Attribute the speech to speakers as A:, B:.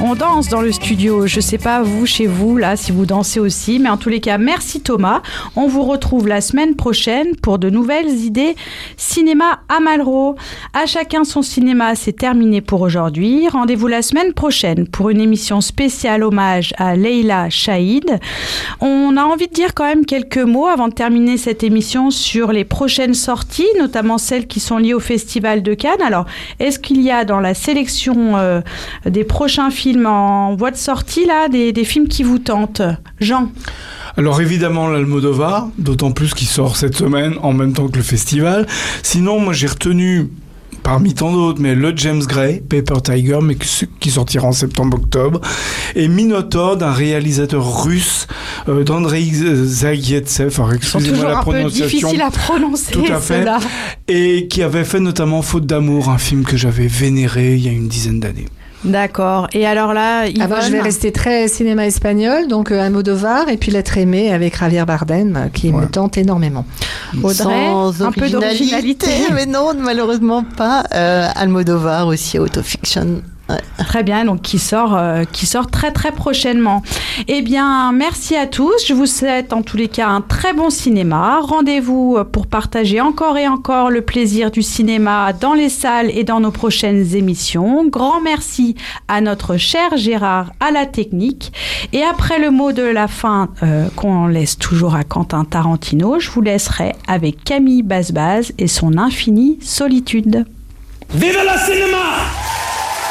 A: On danse dans le studio. Je sais pas vous, chez vous, là, si vous dansez aussi. Mais en tous les cas, merci Thomas. On vous retrouve la semaine prochaine pour de nouvelles idées cinéma à Malraux. À chacun son cinéma, c'est terminé pour aujourd'hui. Rendez-vous la semaine prochaine pour une émission spéciale hommage à Leila Chaïd. On a envie de dire quand même quelques mots avant de terminer cette émission sur les prochaines sorties, notamment celles qui sont liées au Festival de Cannes. Alors, est-ce qu'il y a dans la sélection des prochains films en voie de sortie, là, des films qui vous tentent? Jean?
B: Alors évidemment l'Almodovar, d'autant plus qu'il sort cette semaine en même temps que le festival. Sinon, moi j'ai retenu, parmi tant d'autres, mais le James Gray, Paper Tiger, mais qui sortira en septembre-octobre, et Minotaur d'un réalisateur russe, d'Andrei Zagietsev, alors excusez-moi la prononciation.
A: Difficile à prononcer,
B: tout à fait,
A: cela.
B: Et qui avait fait notamment Faute d'amour, un film que j'avais vénéré il y a une dizaine d'années.
A: D'accord. Et alors là, Yvonne...
C: je vais rester très cinéma espagnol, donc Almodovar et puis L'être aimé avec Javier Bardem, qui me tente énormément.
A: Audrey,
D: sans
A: un peu d'originalité.
D: Mais non, malheureusement pas. Almodovar aussi, Autofiction. Ouais.
A: Très bien, donc qui sort très très prochainement. Eh bien, merci à tous. Je vous souhaite en tous les cas un très bon cinéma. Rendez-vous pour partager encore et encore le plaisir du cinéma dans les salles et dans nos prochaines émissions. Grand merci à notre cher Gérard à la technique. Et après le mot de la fin qu'on laisse toujours à Quentin Tarantino, je vous laisserai avec Camille Bazbaz et son infinie solitude.
E: Vive le cinéma!